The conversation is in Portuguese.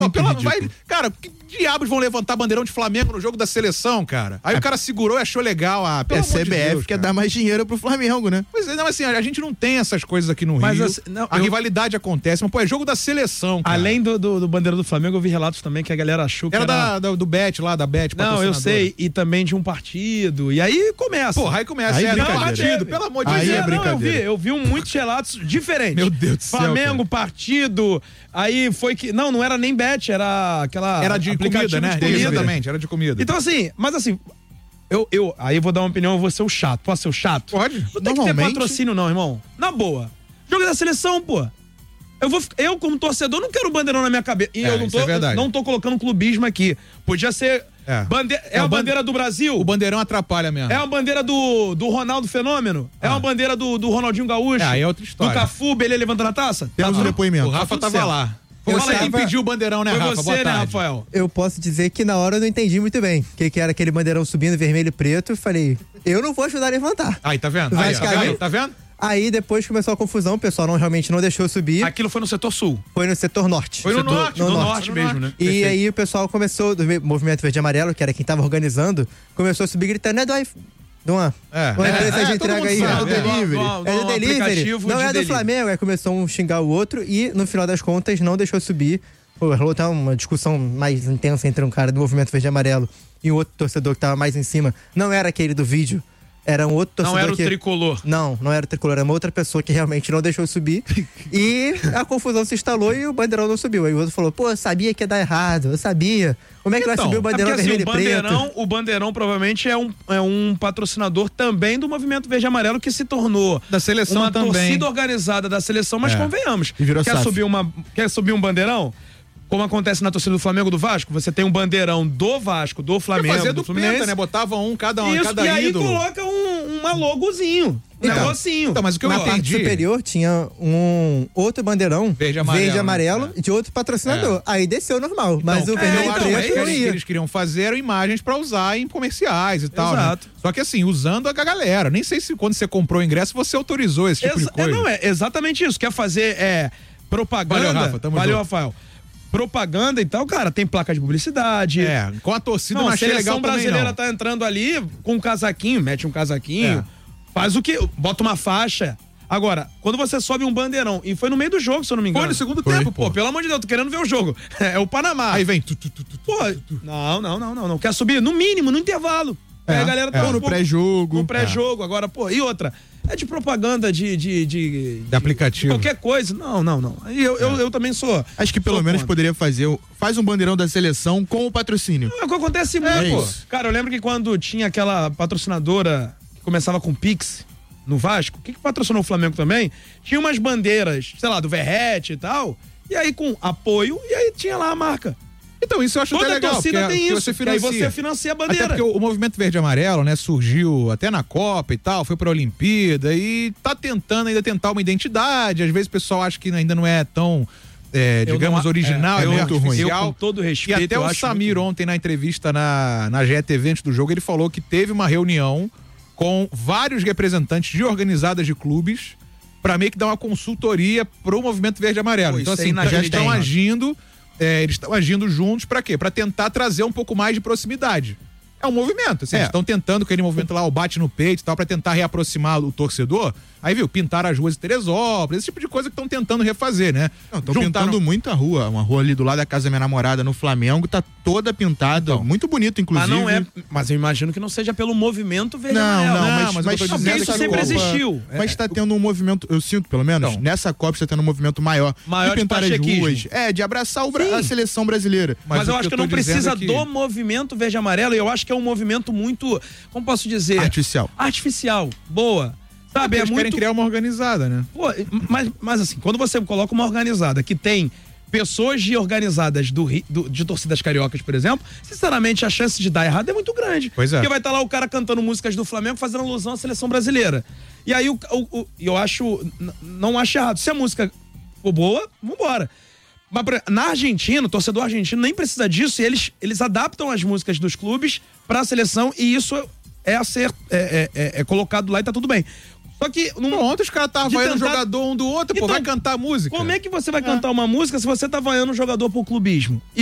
Cara, que diabos vão levantar bandeirão de Flamengo no jogo da seleção, cara? Aí o cara segurou e achou legal. Pelo amor de Deus, quer dar mais dinheiro pro Flamengo, né? Pois é, não, assim, a gente não tem essas coisas aqui no Rio. Assim, a rivalidade acontece, mas, pô, é jogo da seleção, cara. Além do bandeirão do Flamengo, eu vi relatos também que a galera achou que era do Bet lá, da Bet. Não, eu sei, e também de um partido. E aí começa. Porra, aí começa. Aí não, partido, pelo amor de Deus. Aí é brincadeira. Eu vi muitos relatos diferentes. Meu Deus do céu, Flamengo, partido, aí foi que... Não era nem Bet, era aquela... Era de comida, né? Exatamente, era de comida. Então assim, mas assim... Aí eu vou dar uma opinião, eu vou ser o chato. Posso ser o chato? Pode. Não tem que ter patrocínio não, irmão. Na boa. Jogo da seleção, pô. Eu como torcedor, não quero bandeirão na minha cabeça. E eu não tô colocando clubismo aqui. Podia ser... a bandeira do Brasil. O bandeirão atrapalha mesmo. É a bandeira do Ronaldo Fenômeno. É uma bandeira do Ronaldinho Gaúcho. Aí é outra história. Do Cafu, Belê levantando a taça. Temos um depoimento. O Rafa tava lá. Fala quem pediu o bandeirão, né, Rafa? Foi você, né, Rafael? Eu posso dizer que na hora eu não entendi muito bem. Que era aquele bandeirão subindo vermelho e preto. Eu falei, eu não vou ajudar a levantar. Aí, tá vendo? Tá vendo? Aí depois começou a confusão, o pessoal realmente não deixou subir. Aquilo foi no setor sul? Foi no setor norte. Foi no norte mesmo, né? E perfeito. Aí o pessoal começou, do Movimento Verde e Amarelo, que era quem tava organizando, começou a subir gritando, é uma empresa de entrega aí. É do delivery. É do delivery. Não é do Flamengo. Aí começou um xingar o outro e, no final das contas, não deixou subir. Rolou até uma discussão mais intensa entre um cara do Movimento Verde e Amarelo e um outro torcedor que tava mais em cima. Não era aquele do vídeo. Era um outro torcedor. Não era o tricolor. Não era o tricolor, era uma outra pessoa que realmente não deixou subir. E a confusão se instalou e o bandeirão não subiu. Aí o outro falou, eu sabia que ia dar errado, eu sabia. Como é que vai subir o bandeirão vermelho e preto? O bandeirão provavelmente é um patrocinador também do Movimento Verde e Amarelo que se tornou da seleção uma também. Torcida organizada da seleção, mas convenhamos. Quer subir um bandeirão? Como acontece na torcida do Flamengo, do Vasco, você tem um bandeirão do Vasco, do Flamengo, fazer do Fluminense. Penta, né? Botava cada e aí ídolo. Coloca uma logozinho, um negocinho. Então, mas o que eu entendi... Na parte superior tinha um outro bandeirão verde e amarelo de outro patrocinador. Aí desceu normal, mas o vermelho e preto não ia. Eles queriam fazer imagens pra usar em comerciais e tal, exato. Né? Só que assim, usando a galera. Nem sei se quando você comprou o ingresso você autorizou esse tipo de coisa. Não, é exatamente isso. Quer fazer propaganda... Valeu, Rafa. Valeu, Rafael. Propaganda e tal, cara, tem placa de publicidade. Com a torcida não achei legal. A seleção brasileira não. Tá entrando ali com um casaquinho, mete um casaquinho, faz o que? Bota uma faixa. Agora, quando você sobe um bandeirão, e foi no meio do jogo, se eu não me engano. Foi no segundo tempo, pô. Pelo amor de Deus, tô querendo ver o jogo. É o Panamá. Aí vem. Não. Quer subir? No mínimo, no intervalo. Aí a galera tá no pré-jogo. No pré-jogo, agora, e outra. É de propaganda de aplicativo. De qualquer coisa. Não. Aí eu também sou. Acho que pelo menos poderia faz um bandeirão da seleção com o patrocínio. É o que acontece muito, pô. Cara, eu lembro que quando tinha aquela patrocinadora que começava com Pix no Vasco, que patrocinou o Flamengo também, tinha umas bandeiras, sei lá, do Verrete e tal, e aí com apoio, e aí tinha lá a marca. Então, isso eu acho até legal. Toda torcida tem isso, você aí você financia a bandeira. Até porque o Movimento Verde e Amarelo, né, surgiu até na Copa e tal, foi pra Olimpíada e tá tentando ainda tentar uma identidade. Às vezes o pessoal acha que ainda não é tão, digamos, original, é muito ruim. Eu, com todo respeito, e até o Samir ontem na entrevista na GETV antes do jogo, ele falou que teve uma reunião com vários representantes de organizadas de clubes pra meio que dar uma consultoria pro Movimento Verde e Amarelo. Então, assim, já estão agindo... eles estão agindo juntos pra quê? Pra tentar trazer um pouco mais de proximidade. É um movimento, assim, eles estão tentando aquele movimento lá, o bate no peito e tal, pra tentar reaproximar o torcedor. Aí, pintar as ruas de Teresópolis, esse tipo de coisa que estão tentando refazer, né? Estão pintando muito a rua. Uma rua ali do lado da casa da minha namorada, no Flamengo, tá toda pintada. Então, muito bonito, inclusive. Mas eu imagino que não seja pelo movimento verde mas isso sempre existiu. Mas tá tendo um movimento, eu sinto, pelo menos, nessa Copa está tendo um movimento maior de pintar as ruas. De abraçar a seleção brasileira. Mas eu acho que não precisa do movimento verde e amarelo, eu acho que é um movimento muito, como posso dizer? Artificial. Boa. Sabe, eles querem criar uma organizada, né? Pô, mas assim, quando você coloca uma organizada que tem pessoas organizadas de torcidas cariocas, por exemplo, sinceramente a chance de dar errado é muito grande. Pois é. Porque vai estar lá o cara cantando músicas do Flamengo fazendo alusão à seleção brasileira. E aí eu não acho errado. Se a música for boa, vambora. Mas na Argentina, o torcedor argentino nem precisa disso e eles adaptam as músicas dos clubes para a seleção e isso é colocado lá e tá tudo bem. Só que... Ontem os caras estavam vaiando o jogador um do outro, então, vai cantar música. Como é que você vai cantar uma música se você tá vaiando um jogador por clubismo?